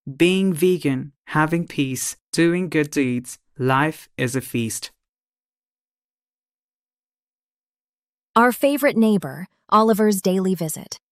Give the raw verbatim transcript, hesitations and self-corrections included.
Being vegan, having peace, doing good deeds, life is a feast. Our favorite neighbor, Oliver's daily visit.